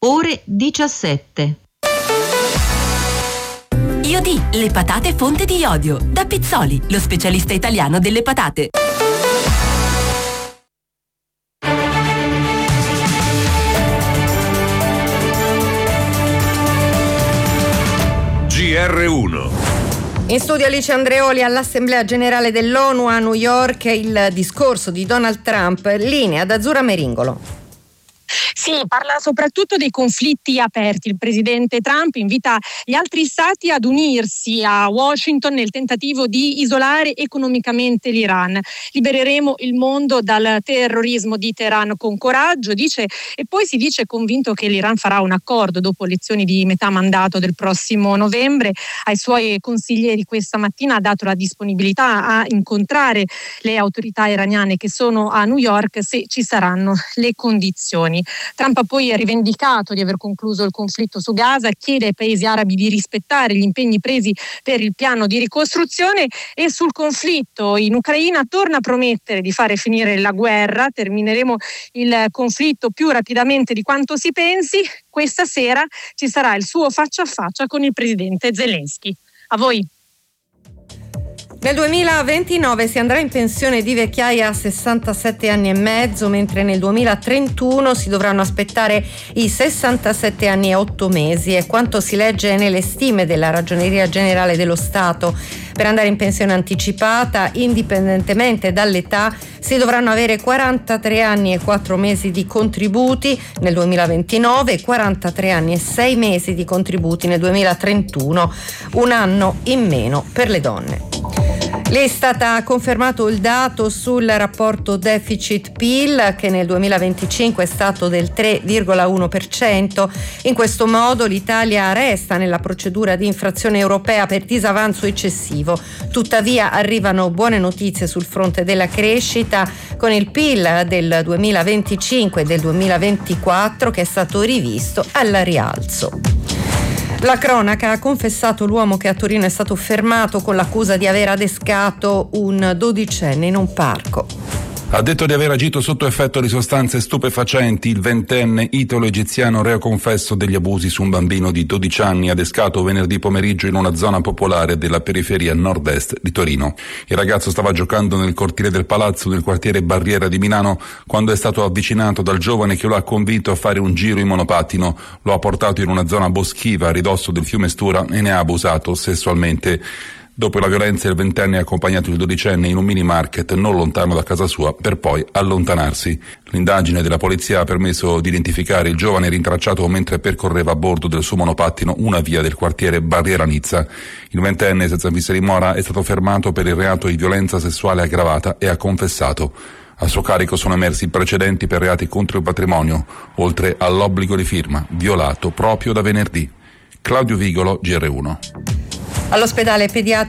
ore 17. IOD, le patate fonte di iodio. Da Pizzoli, lo specialista italiano delle patate. GR1. In studio Alice Andreoli. All'Assemblea Generale dell'ONU a New York il discorso di Donald Trump. Linea da Azzurra Meringolo. Sì, parla soprattutto dei conflitti aperti. Il presidente Trump invita gli altri stati ad unirsi a Washington nel tentativo di isolare economicamente l'Iran. Libereremo il mondo dal terrorismo di Teheran con coraggio, dice, e poi si dice convinto che l'Iran farà un accordo dopo elezioni di metà mandato del prossimo novembre. Ai suoi consiglieri questa mattina ha dato la disponibilità a incontrare le autorità iraniane che sono a New York se ci saranno le condizioni. Trump ha poi rivendicato di aver concluso il conflitto su Gaza, chiede ai paesi arabi di rispettare gli impegni presi per il piano di ricostruzione, e sul conflitto in Ucraina torna a promettere di fare finire la guerra. Termineremo il conflitto più rapidamente di quanto si pensi. Questa sera ci sarà il suo faccia a faccia con il presidente Zelensky. A voi. Nel 2029 si andrà in pensione di vecchiaia a 67 anni e mezzo, mentre nel 2031 si dovranno aspettare i 67 anni e 8 mesi. È quanto si legge nelle stime della Ragioneria Generale dello Stato. Per andare in pensione anticipata, indipendentemente dall'età, si dovranno avere 43 anni e 4 mesi di contributi nel 2029 e 43 anni e 6 mesi di contributi nel 2031, un anno in meno per le donne. L'Istat ha confermato il dato sul rapporto deficit-PIL, che nel 2025 è stato del 3,1%. In questo modo l'Italia resta nella procedura di infrazione europea per disavanzo eccessivo. Tuttavia arrivano buone notizie sul fronte della crescita, con il PIL del 2025 e del 2024 che è stato rivisto al rialzo. La cronaca ha confessato l'uomo che a Torino è stato fermato con l'accusa di aver adescato un dodicenne in un parco. Ha detto di aver agito sotto effetto di sostanze stupefacenti il ventenne italo-egiziano reo confesso degli abusi su un bambino di 12 anni adescato venerdì pomeriggio in una zona popolare della periferia nord-est di Torino. Il ragazzo stava giocando nel cortile del palazzo nel quartiere Barriera di Milano quando è stato avvicinato dal giovane che lo ha convinto a fare un giro in monopattino, lo ha portato in una zona boschiva a ridosso del fiume Stura e ne ha abusato sessualmente. Dopo la violenza il ventenne ha accompagnato il dodicenne in un mini market non lontano da casa sua per poi allontanarsi. L'indagine della polizia ha permesso di identificare il giovane rintracciato mentre percorreva a bordo del suo monopattino una via del quartiere Barriera Nizza. Il ventenne senza vista dimora è stato fermato per il reato di violenza sessuale aggravata e ha confessato. A suo carico sono emersi precedenti per reati contro il patrimonio, oltre all'obbligo di firma, violato proprio da venerdì. Claudio Vigolo, GR1. All'ospedale pediatrico